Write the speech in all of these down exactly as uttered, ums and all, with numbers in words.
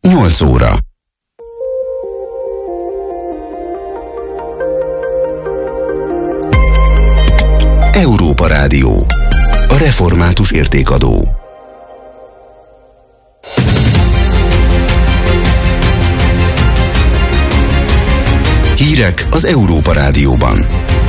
nyolc óra. Európa Rádió. A református értékadó. Hírek az Európa Rádióban.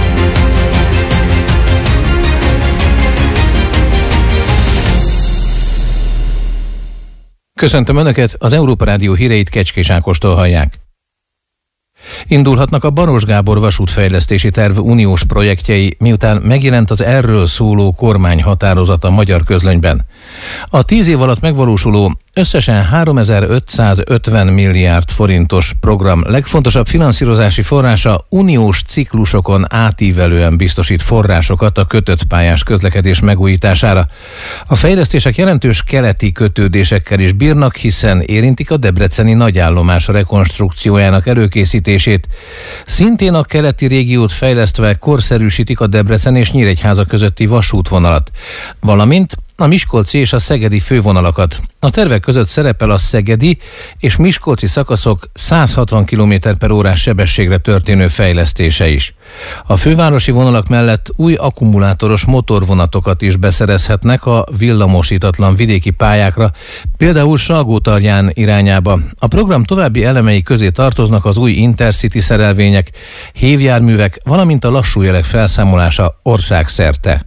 Köszöntöm Önöket, az Európa Rádió híreit Kecskés Ákostól hallják. Indulhatnak a Baros Gábor vasútfejlesztési terv uniós projektjei, miután megjelent az erről szóló kormányhatározat a Magyar Közlönyben. A tíz év alatt megvalósuló összesen háromezer-ötszázötven milliárd forintos program legfontosabb finanszírozási forrása uniós ciklusokon átívelően biztosít forrásokat a kötött pályás közlekedés megújítására. A fejlesztések jelentős keleti kötődésekkel is bírnak, hiszen érintik a debreceni nagyállomás rekonstrukciójának előkészítését. Szintén a keleti régiót fejlesztve korszerűsítik a Debrecen és Nyíregyháza közötti vasútvonalat, valamint a miskolci és a szegedi fővonalakat. A tervek között szerepel a szegedi és miskolci szakaszok száz hatvan kilométer per órás sebességre történő fejlesztése is. A fővárosi vonalak mellett új akkumulátoros motorvonatokat is beszerezhetnek a villamosítatlan vidéki pályákra, például Salgótarján irányába. A program további elemei közé tartoznak az új Intercity szerelvények, hévjárművek, valamint a lassújelek felszámolása országszerte.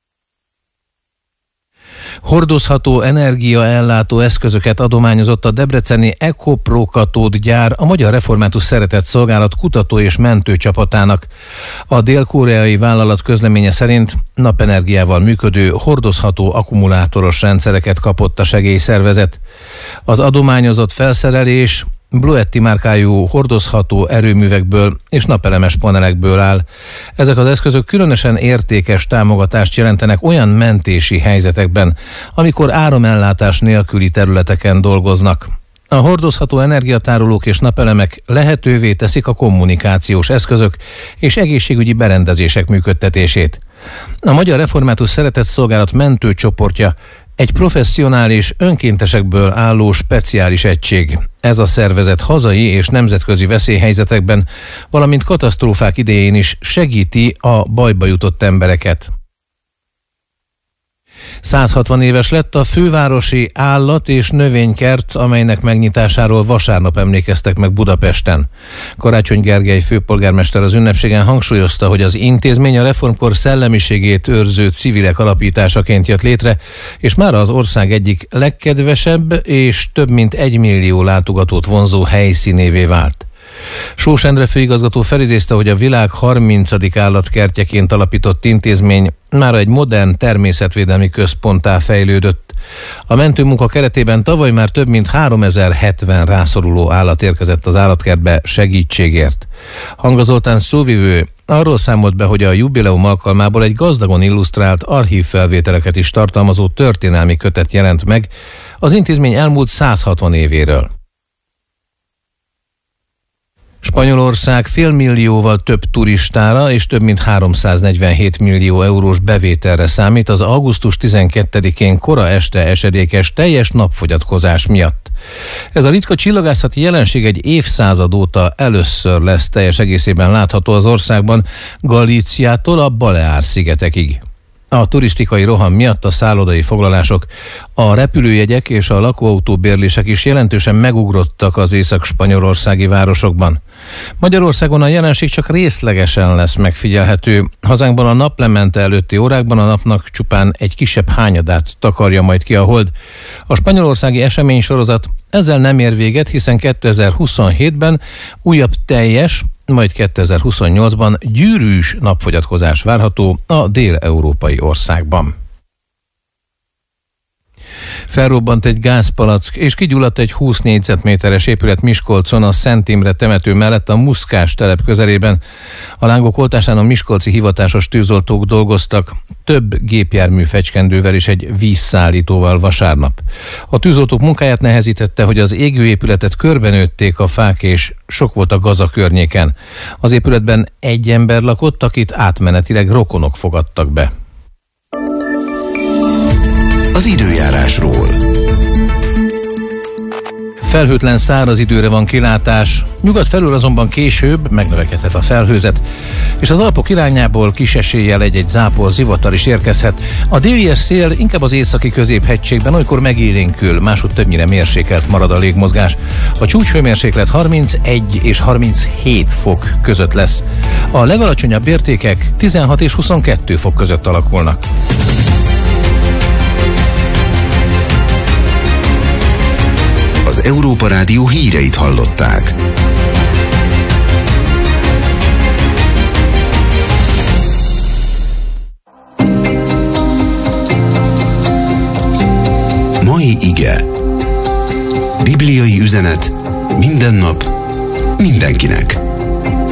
Hordozható energiaellátó eszközöket adományozott a debreceni Ecoprokatód gyár a Magyar Református Szeretett Szolgálat kutató és mentő csapatának. A dél-koreai vállalat közleménye szerint napenergiával működő hordozható akkumulátoros rendszereket kapott a segélyszervezet. Az adományozott felszerelés Bluetti márkájú hordozható erőművekből és napelemes panelekből áll. Ezek az eszközök különösen értékes támogatást jelentenek olyan mentési helyzetekben, amikor áramellátás nélküli területeken dolgoznak. A hordozható energiatárolók és napelemek lehetővé teszik a kommunikációs eszközök és egészségügyi berendezések működtetését. A Magyar Református Szeretett Szolgálat mentőcsoportja egy professzionális, önkéntesekből álló speciális egység. Ez a szervezet hazai és nemzetközi veszélyhelyzetekben, valamint katasztrófák idején is segíti a bajba jutott embereket. száz hatvan éves lett a fővárosi állat- és növénykert, amelynek megnyitásáról vasárnap emlékeztek meg Budapesten. Karácsony Gergely főpolgármester az ünnepségen hangsúlyozta, hogy az intézmény a reformkor szellemiségét őrző civilek alapításaként jött létre, és már az ország egyik legkedvesebb és több mint egy millió látogatót vonzó helyszínévé vált. Sós Endre főigazgató felidézte, hogy a világ harmincadik állatkertjeként alapított intézmény mára egy modern természetvédelmi központtá fejlődött. A mentőmunka keretében tavaly már több mint háromezer-hetven rászoruló állat érkezett az állatkertbe segítségért. Hanga Zoltán szóvivő arról számolt be, hogy a jubileum alkalmából egy gazdagon illusztrált archívfelvételeket is tartalmazó történelmi kötet jelent meg az intézmény elmúlt száz hatvan évéről. Spanyolország félmillióval több turistára és több mint háromszáznegyvenhét millió eurós bevételre számít az augusztus tizenkettedikén kora este esedékes teljes napfogyatkozás miatt. Ez a ritka csillagászati jelenség egy évszázad óta először lesz teljes egészében látható az országban, Galíciától a Baleár-szigetekig. A turisztikai roham miatt a szállodai foglalások, a repülőjegyek és a lakóautóbérlések is jelentősen megugrottak az észak-spanyolországi városokban. Magyarországon a jelenség csak részlegesen lesz megfigyelhető. Hazánkban a naplemente előtti órákban a napnak csupán egy kisebb hányadát takarja majd ki a hold. A spanyolországi eseménysorozat ezzel nem ér véget, hiszen kétezer-huszonhétben újabb teljes, majd kétezer-huszonnyolcban gyűrűs napfogyatkozás várható a dél-európai országban. Felrobbant egy gázpalack, és kigyulladt egy húsz négyzetméteres épület Miskolcon a Szent Imre temető mellett a Muszkás telep közelében. A lángok oltásán a miskolci hivatásos tűzoltók dolgoztak, több gépjármű fecskendővel és egy vízszállítóval vasárnap. A tűzoltók munkáját nehezítette, hogy az égő épületet körbenőtték a fák, és sok volt a gaz a környéken. Az épületben egy ember lakott, akit átmenetileg rokonok fogadtak be. Az időjárásról. Felhőtlen száraz időre van kilátás, nyugat felül azonban később megnövekedhet a felhőzet, és az Alpok irányából kis eséllyel egy-egy zápor, zivatar is érkezhet. A délies szél inkább az északi középhegységben olykor megélénkül, máshogy többnyire mérsékelt marad a légmozgás. A csúcshőmérséklet harmincegy és harminchét fok között lesz. A legalacsonyabb értékek tizenhat és huszonkettő fok között alakulnak. Az Európa Rádió híreit hallották. Mai ige. Bibliai üzenet minden nap, mindenkinek.